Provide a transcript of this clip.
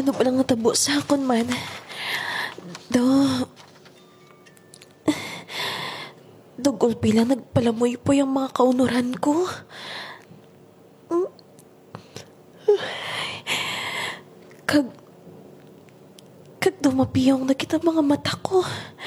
Ano ba lang natabo sa akon man? Do... Dugol pila nagpalamoy po yung mga kaunuran ko. Kag... Kag dumapiyong na kita mga mata ko.